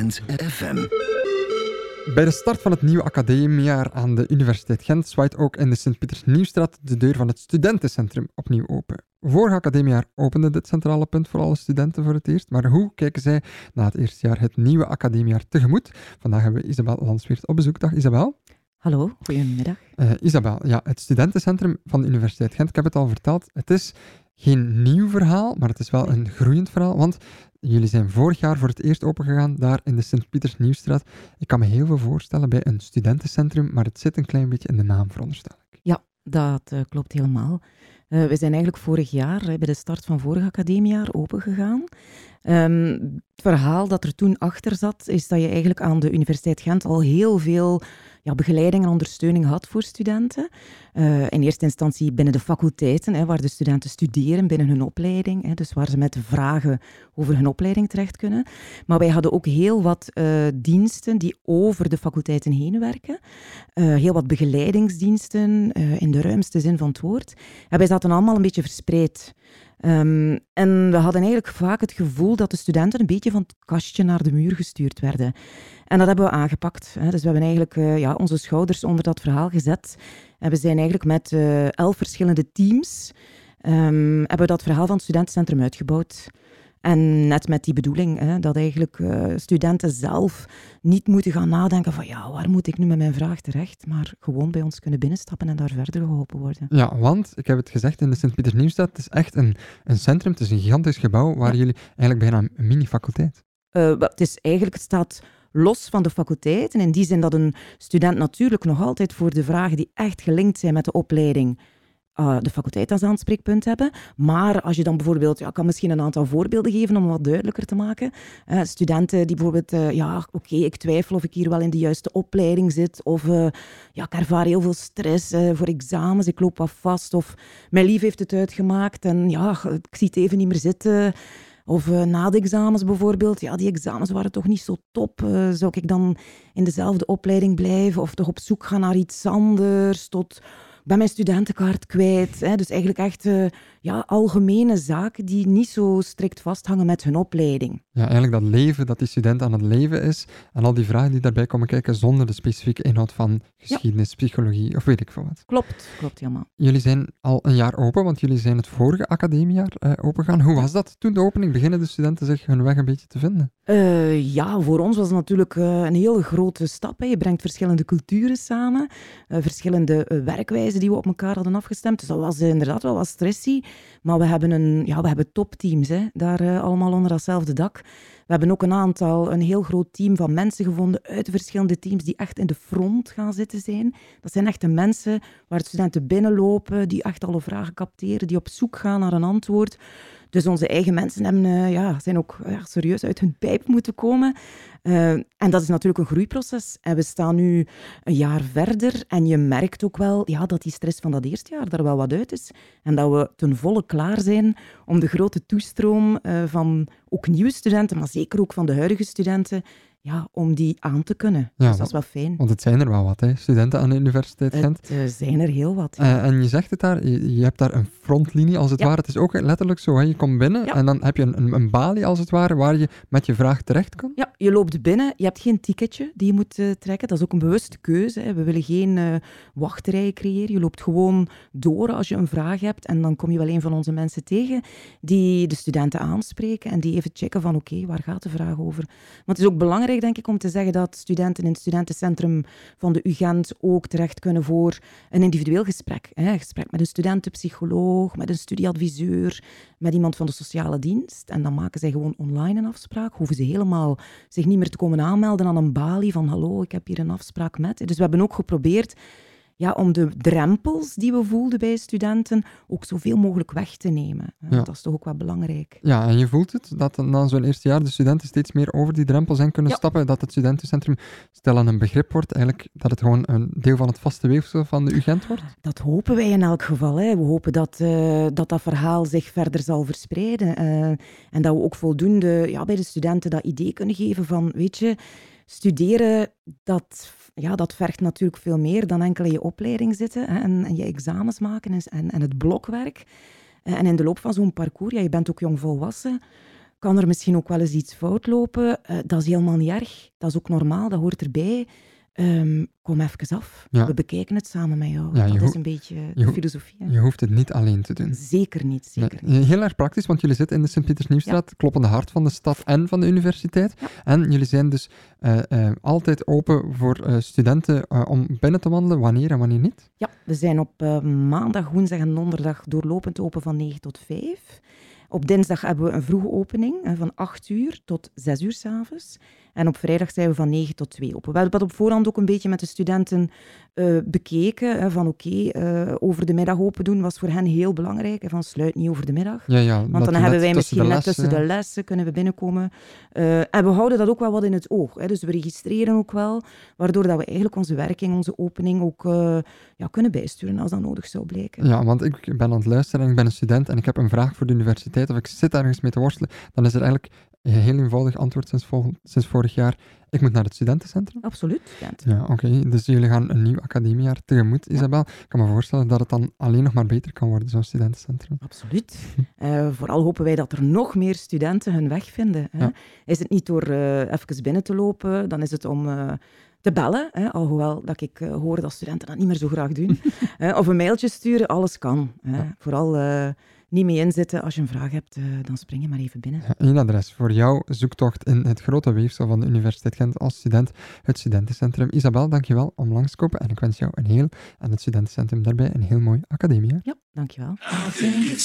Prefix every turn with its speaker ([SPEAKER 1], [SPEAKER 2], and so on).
[SPEAKER 1] Gent FM.
[SPEAKER 2] Bij de start van het nieuwe academiejaar aan de Universiteit Gent zwaait ook in de Sint-Pieters-Nieuwstraat de deur van het studentencentrum opnieuw open. Vorig academiejaar opende dit centrale punt voor alle studenten voor het eerst, maar hoe kijken zij na het eerste jaar het nieuwe academiejaar tegemoet? Vandaag hebben we Isabel Lansweert op bezoek. Dag Isabel.
[SPEAKER 3] Hallo, goedemiddag.
[SPEAKER 2] Isabel, ja, het studentencentrum van de Universiteit Gent, ik heb het al verteld, het is geen nieuw verhaal, maar het is wel een groeiend verhaal, want jullie zijn vorig jaar voor het eerst opengegaan daar in de Sint-Pieters-Nieuwstraat. Ik kan me heel veel voorstellen bij een studentencentrum, maar het zit een klein beetje in de naam, veronderstel ik.
[SPEAKER 3] Ja, dat klopt helemaal. We zijn eigenlijk vorig jaar, bij de start van vorig academiejaar, opengegaan. Het verhaal dat er toen achter zat, is dat je eigenlijk aan de Universiteit Gent al heel veel begeleiding en ondersteuning had voor studenten. In eerste instantie binnen de faculteiten, waar de studenten studeren binnen hun opleiding, dus waar ze met vragen over hun opleiding terecht kunnen. Maar wij hadden ook heel wat diensten die over de faculteiten heen werken. Heel wat begeleidingsdiensten, in de ruimste zin van het woord. En wij zaten allemaal een beetje verspreid. En we hadden eigenlijk vaak het gevoel dat de studenten een beetje van het kastje naar de muur gestuurd werden. En dat hebben we aangepakt. Dus we hebben eigenlijk onze schouders onder dat verhaal gezet. En we zijn eigenlijk met 11 verschillende teams hebben we dat verhaal van het studentencentrum uitgebouwd. En net met die bedoeling, dat eigenlijk studenten zelf niet moeten gaan nadenken van waar moet ik nu met mijn vraag terecht, maar gewoon bij ons kunnen binnenstappen en daar verder geholpen worden.
[SPEAKER 2] Ja, want, ik heb het gezegd in de Sint-Pieters-Nieuwstraat, het is echt een centrum, het is een gigantisch gebouw waar jullie eigenlijk bijna een mini-faculteit.
[SPEAKER 3] Het staat los van de faculteit en in die zin dat een student natuurlijk nog altijd voor de vragen die echt gelinkt zijn met de opleiding de faculteit als aanspreekpunt hebben. Maar als je dan bijvoorbeeld, ik kan misschien een aantal voorbeelden geven om het wat duidelijker te maken. Studenten die bijvoorbeeld, ik twijfel of ik hier wel in de juiste opleiding zit. Of ik ervaar heel veel stress voor examens, ik loop wat vast. Of mijn lief heeft het uitgemaakt en ik zie het even niet meer zitten. Of na de examens bijvoorbeeld, die examens waren toch niet zo top. Zou ik dan in dezelfde opleiding blijven of toch op zoek gaan naar iets anders tot... Ik ben mijn studentenkaart kwijt. Dus eigenlijk echt algemene zaken die niet zo strikt vasthangen met hun opleiding.
[SPEAKER 2] Ja, eigenlijk dat leven dat die student aan het leven is en al die vragen die daarbij komen kijken zonder de specifieke inhoud van geschiedenis, psychologie of weet ik veel wat.
[SPEAKER 3] Klopt helemaal.
[SPEAKER 2] Jullie zijn al een jaar open, want jullie zijn het vorige academiejaar opengegaan. Hoe was dat toen de opening? Beginnen de studenten zich hun weg een beetje te vinden?
[SPEAKER 3] Voor ons was het natuurlijk een hele grote stap. Hè. Je brengt verschillende culturen samen, verschillende werkwijzen die we op elkaar hadden afgestemd. Dus dat was inderdaad wel wat stressy. Maar we hebben topteams daar allemaal onder datzelfde dak. We hebben ook een heel groot team van mensen gevonden uit de verschillende teams die echt in de front gaan zitten zijn. Dat zijn echt de mensen waar de studenten binnenlopen, die echt alle vragen capteren, die op zoek gaan naar een antwoord. Dus onze eigen mensen zijn ook serieus uit hun pijp moeten komen. En dat is natuurlijk een groeiproces. En we staan nu een jaar verder en je merkt ook wel dat die stress van dat eerste jaar er wel wat uit is. En dat we ten volle klaar zijn om de grote toestroom van ook nieuwe studenten, maar zeker ook van de huidige studenten, om die aan te kunnen.
[SPEAKER 2] Ja,
[SPEAKER 3] dus dat is wel fijn.
[SPEAKER 2] Want het zijn er wel wat, studenten aan de Universiteit Gent.
[SPEAKER 3] Het zijn er heel wat.
[SPEAKER 2] En je zegt het daar, je hebt daar een frontlinie als het ware. Het is ook letterlijk zo, je komt binnen en dan heb je een balie als het ware waar je met je vraag terecht kan.
[SPEAKER 3] Ja, je loopt binnen, je hebt geen ticketje die je moet trekken. Dat is ook een bewuste keuze. We willen geen wachtrijen creëren. Je loopt gewoon door als je een vraag hebt en dan kom je wel een van onze mensen tegen die de studenten aanspreken en die even checken van oké, waar gaat de vraag over? Want het is ook belangrijk, denk ik, om te zeggen dat studenten in het studentencentrum van de UGent ook terecht kunnen voor een individueel gesprek. Een gesprek met een studentenpsycholoog, met een studieadviseur, met iemand van de sociale dienst. En dan maken zij gewoon online een afspraak. Hoeven ze helemaal zich niet meer te komen aanmelden aan een balie van hallo, ik heb hier een afspraak met. Dus we hebben ook geprobeerd om de drempels die we voelden bij studenten ook zoveel mogelijk weg te nemen. Dat is toch ook wel belangrijk.
[SPEAKER 2] Ja, en je voelt het, dat na zo'n eerste jaar de studenten steeds meer over die drempels zijn kunnen stappen, dat het studentencentrum stilaan een begrip wordt, eigenlijk dat het gewoon een deel van het vaste weefsel van de UGent wordt?
[SPEAKER 3] Dat hopen wij in elk geval. We hopen dat verhaal zich verder zal verspreiden. En dat we ook voldoende bij de studenten dat idee kunnen geven van, weet je, studeren, dat vergt natuurlijk veel meer dan enkel in je opleiding zitten en je examens maken en het blokwerk. En in de loop van zo'n parcours, je bent ook jongvolwassen, kan er misschien ook wel eens iets fout lopen. Dat is helemaal niet erg. Dat is ook normaal, dat hoort erbij. Kom even af.
[SPEAKER 2] Ja.
[SPEAKER 3] We bekijken het samen met jou.
[SPEAKER 2] Ja,
[SPEAKER 3] Dat is een beetje de filosofie. Hè?
[SPEAKER 2] Je hoeft het niet alleen te doen.
[SPEAKER 3] Zeker niet.
[SPEAKER 2] Nee, heel erg praktisch, want jullie zitten in de Sint-Pieters-Nieuwstraat, kloppende hart van de stad en van de universiteit.
[SPEAKER 3] Ja.
[SPEAKER 2] En jullie zijn dus altijd open voor studenten om binnen te wandelen, wanneer en wanneer niet?
[SPEAKER 3] Ja, we zijn op maandag, woensdag en donderdag doorlopend open van 9 tot 5. Op dinsdag hebben we een vroege opening van 8 uur tot 6 uur 's avonds. En op vrijdag zijn we van 9 tot 2 open. We hebben dat op voorhand ook een beetje met de studenten bekeken. Van over de middag open doen was voor hen heel belangrijk. Van sluit niet over de middag.
[SPEAKER 2] Ja,
[SPEAKER 3] want dan hebben wij misschien net tussen de lessen kunnen we binnenkomen. En we houden dat ook wel wat in het oog. Dus we registreren ook wel. Waardoor dat we eigenlijk onze werking, onze opening ook kunnen bijsturen als dat nodig zou blijken.
[SPEAKER 2] Ja, want ik ben aan het luisteren en ik ben een student en ik heb een vraag voor de universiteit of ik zit ergens mee te worstelen. Dan is er eigenlijk een heel eenvoudig antwoord sinds vorig jaar. Ik moet naar het studentencentrum.
[SPEAKER 3] Absoluut.
[SPEAKER 2] Ja, oké. Dus jullie gaan een nieuw academiejaar tegemoet, Isabel. Ik kan me voorstellen dat het dan alleen nog maar beter kan worden, zo'n studentencentrum.
[SPEAKER 3] Absoluut. Vooral hopen wij dat er nog meer studenten hun weg vinden. Hè. Ja. Is het niet door even binnen te lopen, dan is het om te bellen, alhoewel dat ik hoor dat studenten dat niet meer zo graag doen. Of een mailtje sturen, alles kan. Ja. Vooral niet mee inzitten. Als je een vraag hebt, dan spring je maar even binnen.
[SPEAKER 2] Ja, één adres voor jouw zoektocht in het grote weefsel van de Universiteit Gent als student, het Studentencentrum. Isabel, dankjewel om langs te komen en ik wens jou en het Studentencentrum daarbij een heel mooi academiejaar.
[SPEAKER 3] Ja, dankjewel.